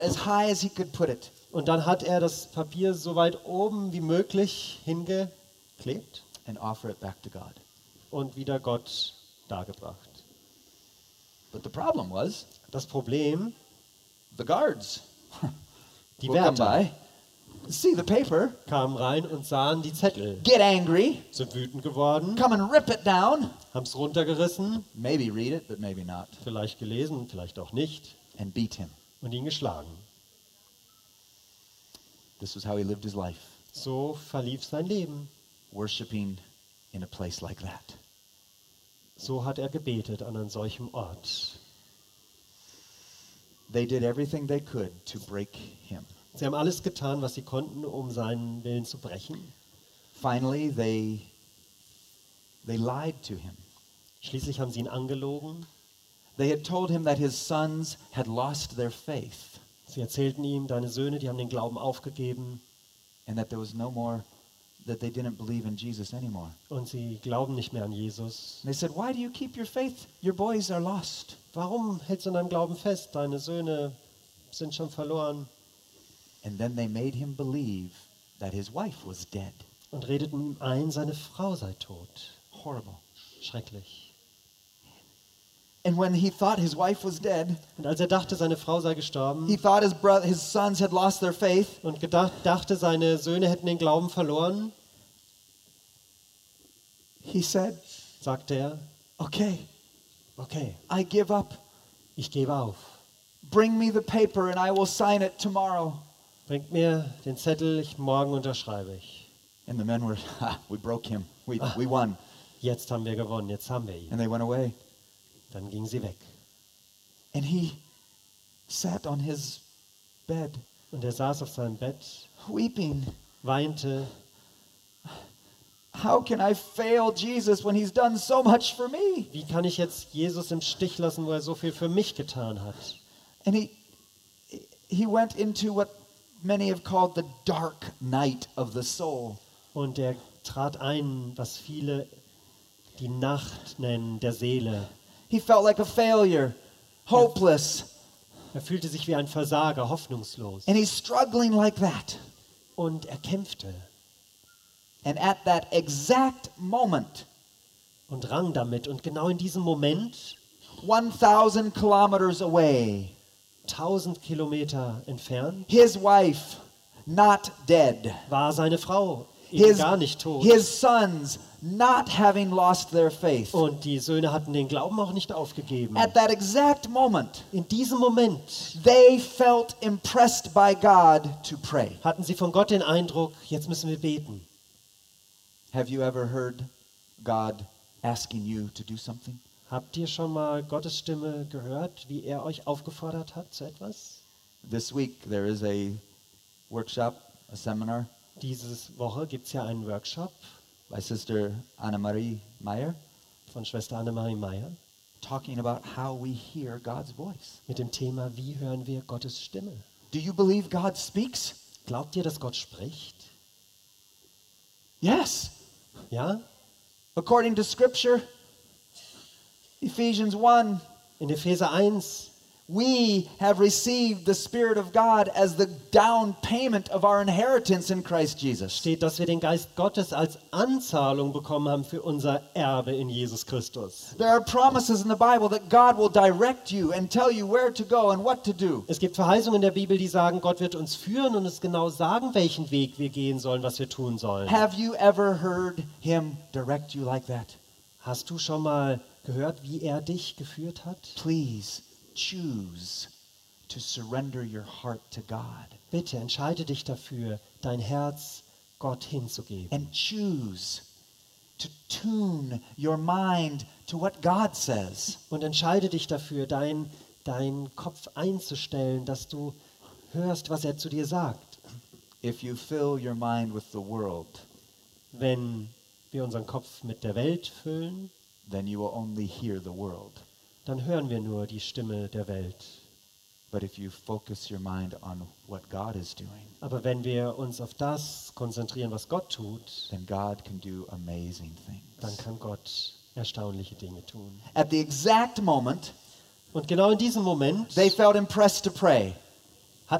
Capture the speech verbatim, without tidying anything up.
as high as he could put it. Und dann hat er das Papier so weit oben wie möglich hingeklebt And offer it back to God. und wieder Gott dargebracht. But the problem was, Das Problem, the guards die will come Wärter by, see the paper, kamen rein und sahen die Zettel, get angry, sind wütend geworden, come and rip it down, haben es runtergerissen, maybe read it, but maybe not, vielleicht gelesen, vielleicht auch nicht, and beat him. und ihn geschlagen. This was how he lived his life, So verlief sein Leben. worshiping in a place like that. So hat er gebetet an einem solchen Ort. They did everything they could to break him. Sie haben alles getan, was sie konnten, um seinen Willen zu brechen. Finally, they they lied to him. Schließlich haben sie ihn angelogen. They had told him that his sons had lost their faith Sie erzählten ihm, deine Söhne, die haben den Glauben aufgegeben and that there was no more, that they didn't believe in Jesus anymore. und sie glauben nicht mehr an Jesus. And they said, "Why do you keep your faith? Your boys are lost." Warum hältst du an deinem Glauben fest? Deine Söhne sind schon verloren. And then they made him believe that his wife was dead. Und redeten ihm ein, seine Frau sei tot. Horrible. Schrecklich. And when he thought his wife was dead, Und als er dachte, seine Frau sei gestorben he thought his brother, his sons had lost their faith. und gedacht, dachte, seine Söhne hätten den Glauben verloren, He said, sagte er, "Okay, okay, I give up. ich gebe auf. Bring me the paper and I will sign it tomorrow." Bringt mir den Zettel, ich, morgen unterschreibe ich. And the men were, ha, we broke him. We, we won. Jetzt haben wir gewonnen, jetzt haben wir ihn. And they went away. Dann gingen sie weg. And he sat on his bed, Und er saß auf seinem Bett, weeping. weinte. How can I fail Jesus when he's done so much for me? Wie kann ich jetzt Jesus im Stich lassen, wo er so viel für mich getan hat? And he he went into what many have called the dark night of the soul. Und er trat ein, was viele die Nacht nennen, der Seele. He felt like a failure, hopeless, Er fühlte sich wie ein Versager, hoffnungslos. and he's struggling like that. Und er kämpfte And at that exact moment, und rang damit. Und genau in diesem Moment, one thousand kilometers away, tausend Kilometer entfernt, his wife, not dead. war seine Frau eben His, gar nicht tot. his sons, not having lost their faith. Und die Söhne hatten den Glauben auch nicht aufgegeben. At that exact moment, In diesem Moment they felt impressed by God to pray. hatten sie von Gott den Eindruck, jetzt müssen wir beten. Have you ever heard God asking you to do something? Habt ihr schon mal Gottes Stimme gehört, wie er euch aufgefordert hat zu etwas? This week there is a workshop, a seminar Diese Woche gibt es ja einen Workshop by Sister Anna-Marie Meyer von Schwester Annemarie Meyer talking about how we hear God's voice. mit dem Thema, wie hören wir Gottes Stimme? Do you believe God speaks? Glaubt ihr, dass Gott spricht? Yes. Ja? According to Scripture, Ephesians one, In Epheser eins we have received the Spirit of God as the down payment of our inheritance in Christ Jesus. steht, dass wir den Geist Gottes als Anzahlung bekommen haben für unser Erbe in Jesus Christus. There are promises in the Bible that God will direct you and tell you where to go and what to do. Es gibt Verheißungen in der Bibel, die sagen, Gott wird uns führen und uns genau sagen, welchen Weg wir gehen sollen, was wir tun sollen. Have you ever heard Him direct you like that? Hast du schon mal gehört, wie er dich geführt hat? Please choose to surrender your heart to God Bitte entscheide dich dafür, dein Herz Gott hinzugeben. and choose to tune your mind to what God says. Und entscheide dich dafür, dein, deinen Kopf einzustellen, dass du hörst, was er zu dir sagt. If you fill your mind with the world, Wenn wir unseren Kopf mit der Welt füllen, then you will only hear the world. dann hören wir nur die Stimme der Welt. But if you focus your mind on what God is doing, Aber wenn wir uns auf das konzentrieren, was Gott tut, then God can do amazing dann things. kann Gott erstaunliche Dinge tun. At the exact moment Und genau in diesem Moment they felt impressed to pray,